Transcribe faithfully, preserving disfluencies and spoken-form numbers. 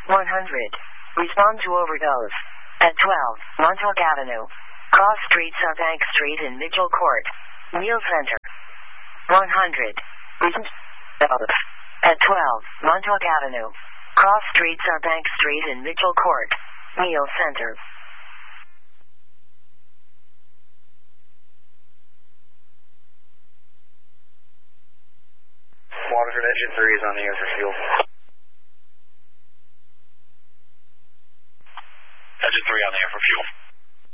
one hundred. Respond to overdose. At twelve, Montauk Avenue. Cross Street, Southbank Street in Mitchell Court. Neil Center. one hundred. At twelve, Montauk Avenue. Cross Street, Southbank Street in Mitchell Court. Neil Center. Waterford Engine three is on the air for fuel.